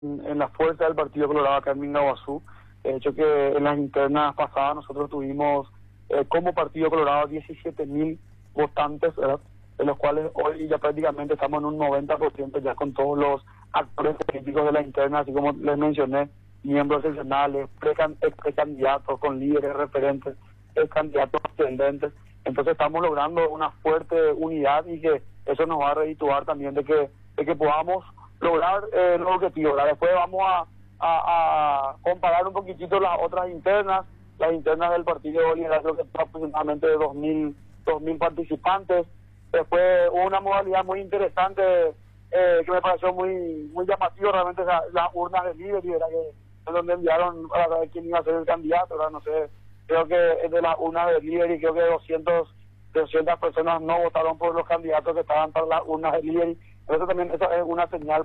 en la fuerza del Partido Colorado acá en Mingaguazú. De hecho que en las internas pasadas nosotros tuvimos como Partido Colorado 17.000 votantes, ¿verdad? De los cuales hoy ya prácticamente estamos en un 90% ya con todos los actores políticos de la interna, así como les mencioné, miembros seccionales, precandidatos con líderes referentes, candidatos ascendentes. Entonces estamos logrando una fuerte unidad y que eso nos va a redituar también de que podamos lograr los objetivos. Después vamos a comparar un poquitito las otras internas, las internas del Partido Liberal, creo que está aproximadamente de 2.000 participantes. Después hubo una modalidad muy interesante que me pareció muy llamativo, realmente las urnas de líder, ¿verdad? Que es donde enviaron para ver quién iba a ser el candidato, ¿verdad? No sé, creo que es de las urnas de líder y creo que 200 personas no votaron por los candidatos que estaban para las urnas de líder. Eso también eso es una señal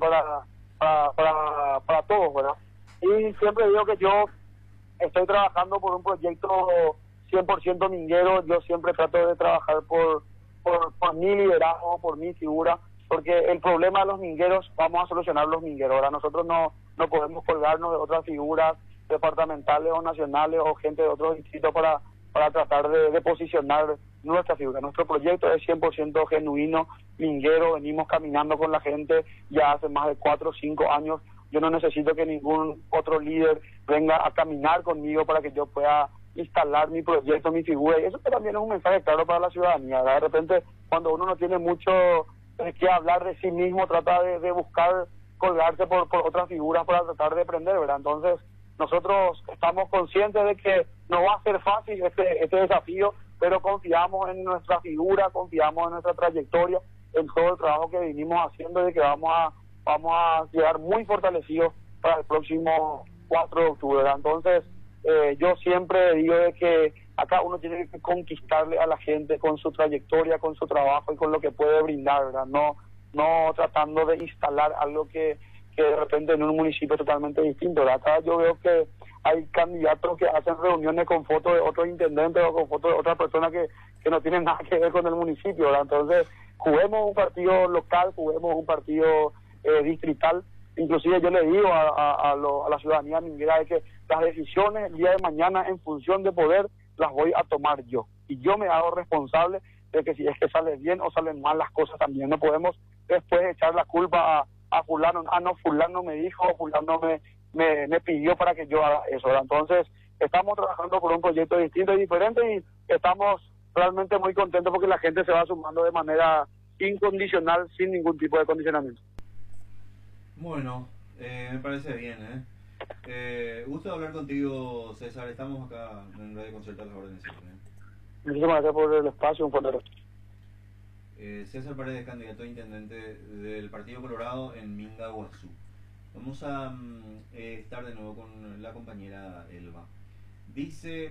para todos, ¿verdad? Y siempre digo que yo estoy trabajando por un proyecto 100% minguero. Yo siempre trato de trabajar por mi liderazgo, por mi figura, porque el problema de los mingueros vamos a solucionar los mingueros. Ahora nosotros no podemos colgarnos de otras figuras departamentales o nacionales o gente de otros distritos para tratar de posicionar nuestra figura. Nuestro proyecto es 100% genuino, minguero, venimos caminando con la gente ya hace más de 4 o 5 años. Yo no necesito que ningún otro líder venga a caminar conmigo para que yo pueda instalar mi proyecto, mi figura, y eso también es un mensaje claro para la ciudadanía, ¿verdad? De repente, cuando uno no tiene mucho que hablar de sí mismo, trata de buscar colgarse por otras figuras para tratar de aprender, ¿verdad? Entonces, nosotros estamos conscientes de que no va a ser fácil este desafío, pero confiamos en nuestra figura, confiamos en nuestra trayectoria, en todo el trabajo que venimos haciendo y que vamos a llegar muy fortalecidos para el próximo 4 de octubre, ¿verdad? Entonces, yo siempre digo de que acá uno tiene que conquistarle a la gente con su trayectoria, con su trabajo y con lo que puede brindar, ¿verdad? No tratando de instalar algo que de repente en un municipio totalmente distinto, ¿verdad? Acá yo veo que hay candidatos que hacen reuniones con fotos de otros intendentes o con fotos de otras personas que no tienen nada que ver con el municipio, ¿verdad? Entonces, juguemos un partido local, juguemos un partido distrital. Inclusive yo le digo a la ciudadanía minguera de que las decisiones el día de mañana en función de poder las voy a tomar yo. Y yo me hago responsable de que si es que salen bien o salen mal las cosas también. No podemos después echar la culpa a fulano. No, fulano me dijo, fulano me pidió para que yo haga eso, ¿verdad? Entonces, estamos trabajando por un proyecto distinto y diferente y estamos realmente muy contentos porque la gente se va sumando de manera incondicional, sin ningún tipo de condicionamiento. Bueno, me parece bien, gusto hablar contigo, César. Estamos acá en Radio Concerta a las órdenes siempre. Muchísimas gracias por el espacio, un fuerte abrazo. César Paredes, candidato a intendente del Partido Colorado en Mingaguazú. Vamos a estar de nuevo con la compañera Elba. Dice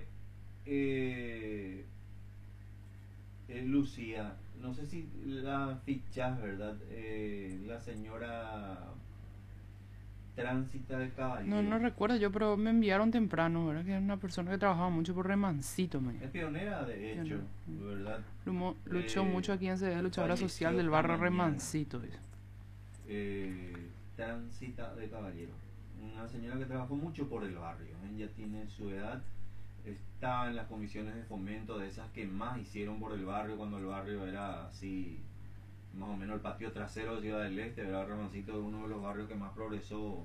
Lucía, no sé si la fichas, ¿verdad? La señora Tránsita de Caballero. No recuerdo yo, pero me enviaron temprano, ¿verdad? Que era una persona que trabajaba mucho por Remancito, man. Es pionera, de hecho, ¿verdad? Luchó mucho aquí en CD, luchadora social del barrio Remancito. Tránsita de Caballero. Una señora que trabajó mucho por el barrio. Ella tiene su edad, está en las comisiones de fomento de esas que más hicieron por el barrio cuando el barrio era así, más o menos el patio trasero de Ciudad del Este, ¿verdad? Remancito es uno de los barrios que más progresó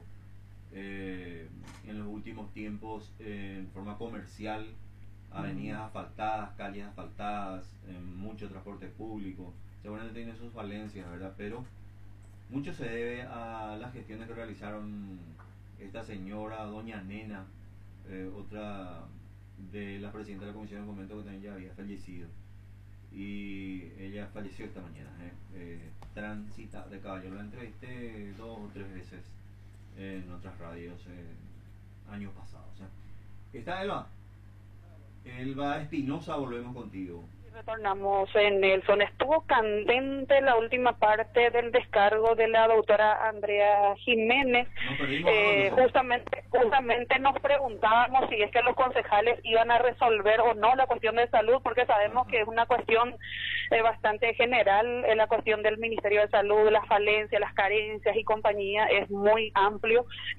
en los últimos tiempos en forma comercial, avenidas asfaltadas, calles asfaltadas, mucho transporte público. Seguramente tiene sus falencias, ¿verdad? Pero mucho se debe a las gestiones que realizaron esta señora, doña Nena, otra de la presidenta de la Comisión de Fomento que también ya había fallecido. Y ella falleció esta mañana. Tránsita de Caballero. La entrevisté 2 o 3 veces en otras radios años pasados. Está Elba Espinosa, volvemos contigo. Retornamos, Nelson. Estuvo candente la última parte del descargo de la doctora Andrea Jiménez. Justamente nos preguntábamos si es que los concejales iban a resolver o no la cuestión de salud, porque sabemos que es una cuestión bastante general. La cuestión del Ministerio de Salud, las falencias, las carencias y compañía es muy amplio.